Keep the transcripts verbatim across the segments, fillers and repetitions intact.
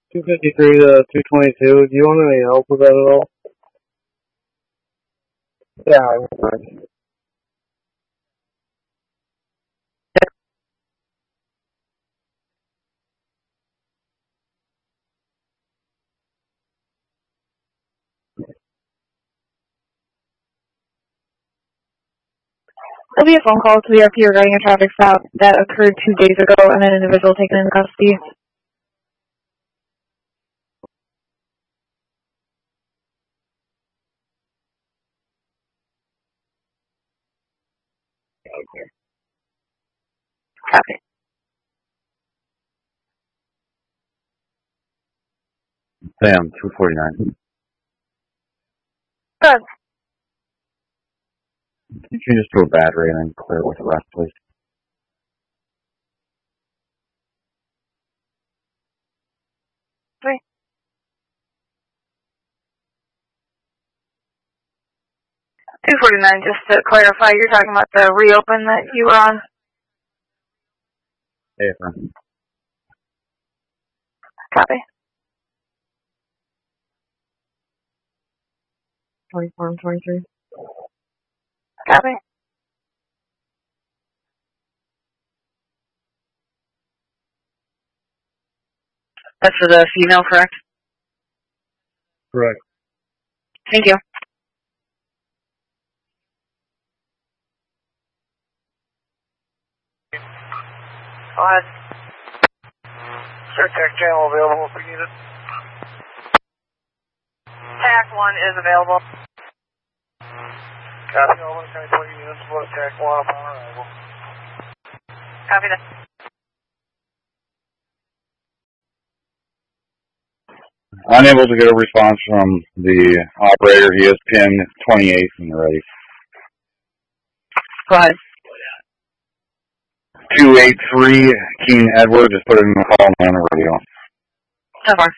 two fifty-three to two twenty-two. Do you want any help with that at all? Yeah. There'll be a phone call to the R P regarding a traffic stop that occurred two days ago and an individual taken into custody. Copy. Sam, two forty-nine. Good. Can you just do a battery and then clear it with the rest, please? Three. two forty-nine, just to clarify, you're talking about the reopen that you were on? Hey, friend. Copy. twenty-four and twenty-three. Copy. That's for the female, correct? Correct. Thank you. Go ahead. Sure, tech channel available if we need it. Tac one is available. Copy, all one twenty units, below Tac one upon arrival. Copy that. Unable to get a response from the operator. He is pin twenty-eight and ready. Go ahead. two eighty-three, Keen Edward, just put it in the call and on the radio. So far.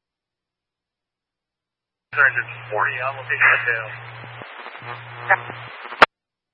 Sergeant forty, I'm looking at the